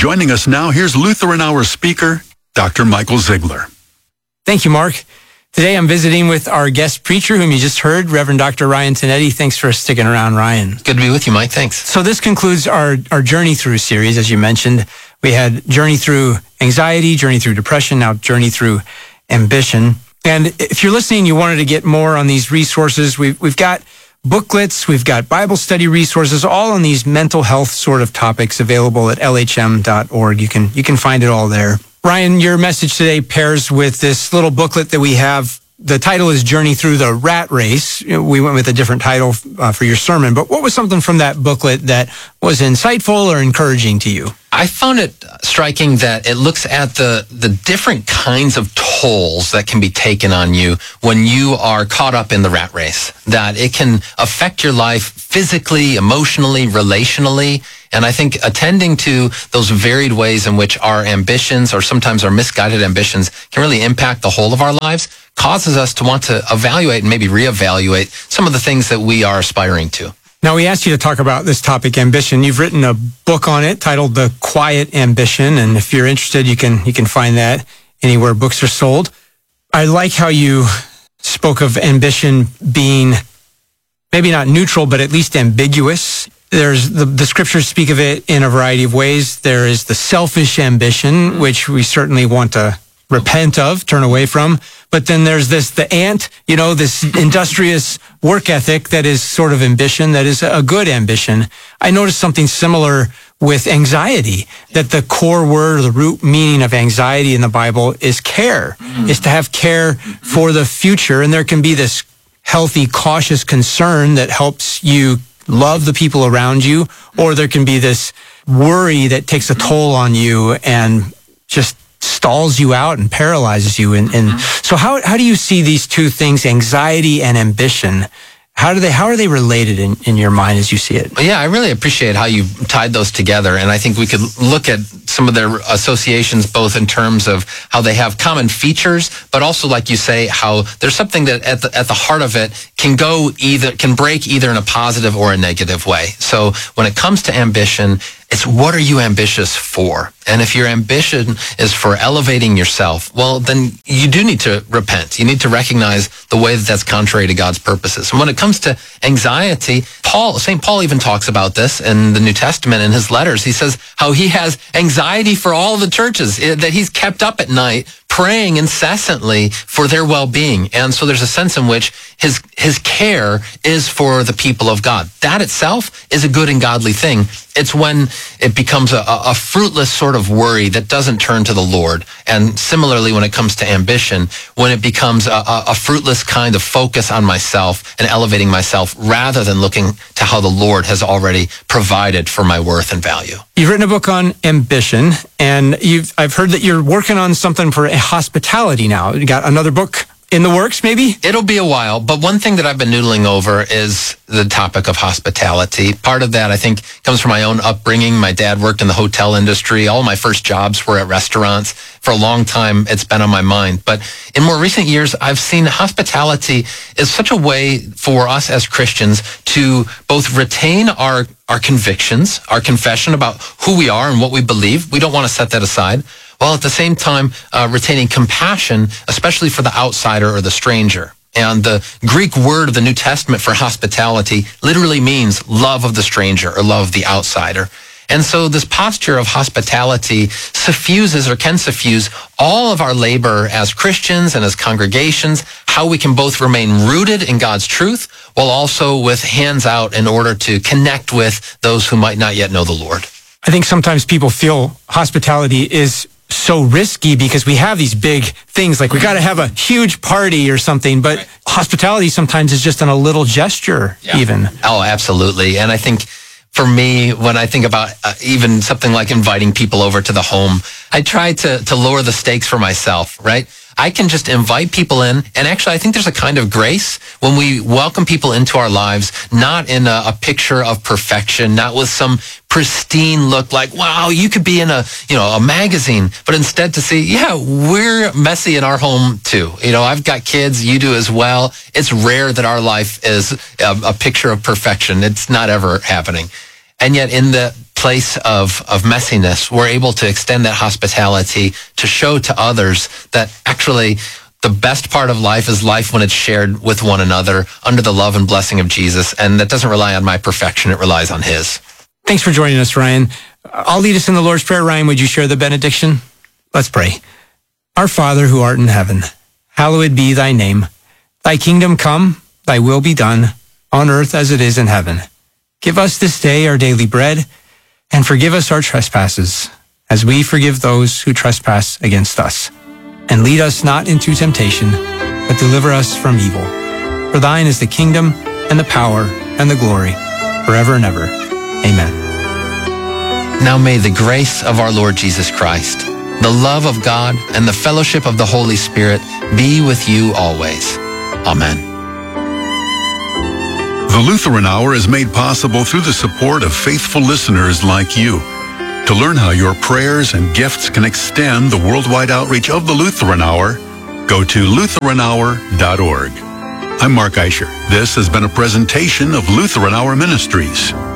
Joining us now, here's Lutheran Hour speaker, Dr. Michael Ziegler. Thank you, Mark. Today I'm visiting with our guest preacher, whom you just heard, Reverend Dr. Ryan Tonetti. Thanks for sticking around, Ryan. Good to be with you, Mike. Thanks. So this concludes our Journey Through series, as you mentioned. We had Journey Through Anxiety, Journey Through Depression, now Journey Through Ambition. And if you're listening, you wanted to get more on these resources, we've got booklets, we've got Bible study resources, all on these mental health sort of topics available at lhm.org. You can find it all there. Ryan, your message today pairs with this little booklet that we have. The title is Journey Through the Rat Race. We went with a different title for your sermon, but what was something from that booklet that was insightful or encouraging to you? I found it striking that it looks at the different kinds of tolls that can be taken on you when you are caught up in the rat race, that it can affect your life physically, emotionally, relationally. And I think attending to those varied ways in which our ambitions or sometimes our misguided ambitions can really impact the whole of our lives causes us to want to evaluate and maybe reevaluate some of the things that we are aspiring to. Now, we asked you to talk about this topic, ambition. You've written a book on it titled The Quiet Ambition, and if you're interested, you can find that anywhere books are sold. I like how you spoke of ambition being maybe not neutral, but at least ambiguous. There's the scriptures speak of it in a variety of ways. There is the selfish ambition, which we certainly want to repent of, turn away from. But then there's the ant, this industrious work ethic that is sort of ambition, that is a good ambition. I noticed something similar with anxiety, that the core word or the root meaning of anxiety in the Bible is care, is to have care for the future. And there can be this healthy, cautious concern that helps you love the people around you, or there can be this worry that takes a toll on you and just stalls you out and paralyzes you. And so how do you see these two things, anxiety and ambition? How are they related in your mind as you see it? Yeah, I really appreciate how you tied those together. And I think we could look at some of their associations, both in terms of how they have common features, but also, like you say, how there's something that at the heart of it can break either in a positive or a negative way. So when it comes to ambition, it's what are you ambitious for? And if your ambition is for elevating yourself, well, then you do need to repent. You need to recognize the way that that's contrary to God's purposes. And when it comes to anxiety, St. Paul even talks about this in the New Testament in his letters. He says how he has anxiety for all the churches, that he's kept up at night praying incessantly for their well-being. And so there's a sense in which his care is for the people of God. That itself is a good and godly thing. It's when it becomes a fruitless sort of worry that doesn't turn to the Lord. And similarly, when it comes to ambition, when it becomes a fruitless kind of focus on myself and elevating myself rather than looking to how the Lord has already provided for my worth and value. You've written a book on ambition, and I've heard that you're working on something for hospitality now. You got another book in the works, maybe? It'll be a while, but one thing that I've been noodling over is the topic of hospitality. Part of that, I think, comes from my own upbringing. My dad worked in the hotel industry. All my first jobs were at restaurants. For a long time, it's been on my mind. But in more recent years, I've seen hospitality is such a way for us as Christians to both retain our convictions, our confession about who we are and what we believe. We don't want to set that aside, while at the same time retaining compassion, especially for the outsider or the stranger. And the Greek word of the New Testament for hospitality literally means love of the stranger or love of the outsider. And so this posture of hospitality suffuses or can suffuse all of our labor as Christians and as congregations, how we can both remain rooted in God's truth while also with hands out in order to connect with those who might not yet know the Lord. I think sometimes people feel hospitality is so risky because we have these big things, like we got to have a huge party or something, but right. Hospitality sometimes is just on a little gesture even. Oh, absolutely. And I think for me, when I think about even something like inviting people over to the home, I try to lower the stakes for myself, right? I can just invite people in. And actually, I think there's a kind of grace when we welcome people into our lives, not in a picture of perfection, not with some pristine look like, wow, you could be in a magazine, but instead to see, yeah, we're messy in our home too. I've got kids, you do as well. It's rare that our life is a picture of perfection. It's not ever happening. And yet in the place of messiness, we're able to extend that hospitality to show to others that actually the best part of life is life when it's shared with one another under the love and blessing of Jesus. And that doesn't rely on my perfection. It relies on his. Thanks for joining us, Ryan. I'll lead us in the Lord's Prayer. Ryan, would you share the benediction? Let's pray. Our Father who art in heaven, hallowed be thy name. Thy kingdom come, thy will be done, on earth as it is in heaven. Give us this day our daily bread, and forgive us our trespasses, as we forgive those who trespass against us. And lead us not into temptation, but deliver us from evil. For thine is the kingdom, and the power, and the glory, forever and ever. Amen. Now may the grace of our Lord Jesus Christ, the love of God, and the fellowship of the Holy Spirit be with you always. Amen. The Lutheran Hour is made possible through the support of faithful listeners like you. To learn how your prayers and gifts can extend the worldwide outreach of the Lutheran Hour, go to LutheranHour.org. I'm Mark Eicher. This has been a presentation of Lutheran Hour Ministries.